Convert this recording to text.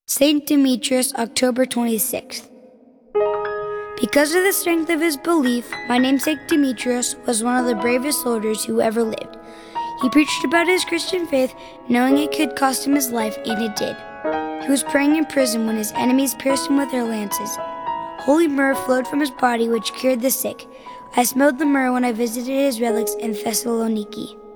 Saint Demetrius, October 26th. Because of the strength of his belief, my namesake Demetrius was one of the bravest soldiers who ever lived. He preached about his Christian faith, knowing it could cost him his life, and it did. He was praying in prison when his enemies pierced him with their lances. Holy myrrh flowed from his body, which cured the sick. I smelled the myrrh when I visited his relics in Thessaloniki.